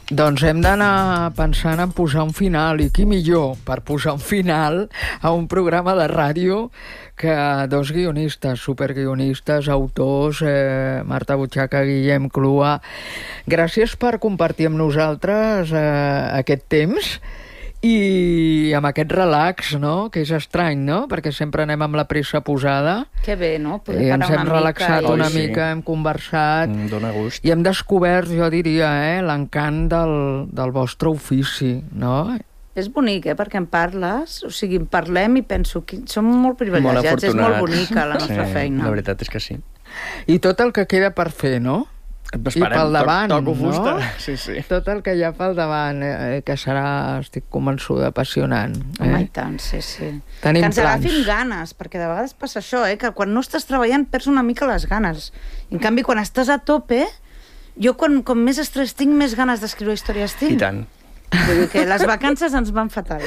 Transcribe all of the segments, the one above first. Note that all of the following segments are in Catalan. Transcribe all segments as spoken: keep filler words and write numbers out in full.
Doncs hem d'anar pensant en posar un final, i qui millor per posar un final a un programa de ràdio que dos guionistes, superguionistes, autors, eh, Marta Butxaca, Guillem Clua. Gràcies per compartir amb nosaltres eh, aquest temps i amb aquest relax, no?, que és estrany, no?, perquè sempre anem amb la pressa posada. Que bé, no?, poder I parar ens hem una relaxat mica. una i... mica, hem conversat. Mm, dóna gust. I hem descobert, jo diria, eh, l'encant del, del vostre ofici, no? És bonic, eh, perquè em parles, o sigui, en parlem i penso que som molt privilegiats, és molt bonica la nostra sí, feina. La veritat és que sí. I tot el que queda per fer, no? Esperem, I pel davant, toc, toco fusta. no? Sí, sí. Tot el que hi ha pel davant, eh, que serà, estic convençuda, apassionant. Eh? Home, i tant, sí, sí. Tenim que ens plans. agafin ganes, perquè de vegades passa això, eh, que quan no estàs treballant perds una mica les ganes. En canvi, quan estàs a tope, jo quan, com més estrès tinc, més ganes d'escriure històries tinc. I tant. Vull dir que les vacances ens van fatal.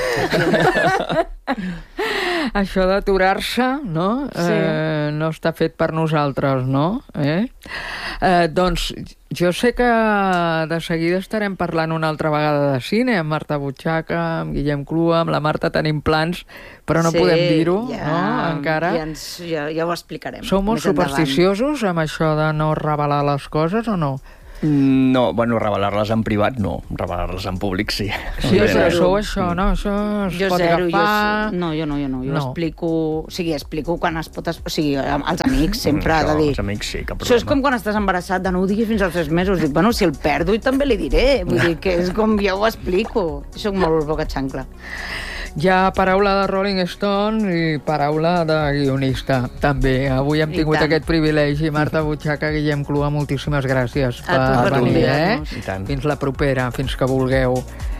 Això d'aturar-se, no? Sí. Eh, no està fet per nosaltres, no? Eh? Eh, doncs jo sé que de seguida estarem parlant una altra vegada de cine, amb Marta Butxaca, amb Guillem Clua, amb la Marta tenim plans, però no Sí, podem dir-ho, ja, no?, encara. Ja, ens, ja, ja ho explicarem. Sou molt més endavant. supersticiosos amb això de no revelar les coses o no? No, bueno, revelar-les en privat no, revelar-les en públic sí. Sí, Jo però zero. sou això, no? Això es Jo pot zero, jo, agafar... no, jo no, jo no, jo No. explico, o sigui, explico quan es pot, o sigui, als amics sempre ha Això, de dir. Els amics sí, cap problema. Això és com quan estàs embarassat, de no ho diguis fins als tres mesos. Dic, bueno, si el perdo i també li diré. Vull dir que és com jo ho explico. Soc molt boca xancla. Hi ha paraula de Rolling Stone i paraula de guionista, també. Avui hem I tingut tant. aquest privilegi. Marta Butxaca, Guillem Clua, moltíssimes gràcies A tu per venir, eh? convidar-nos. I tant. Fins la propera, fins que vulgueu.